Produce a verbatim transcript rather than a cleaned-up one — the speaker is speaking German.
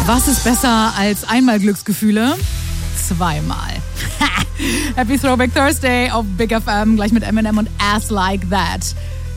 Was ist besser als einmal Glücksgefühle? Zweimal. Happy Throwback Thursday auf Big F M, gleich mit Eminem und Ass Like That.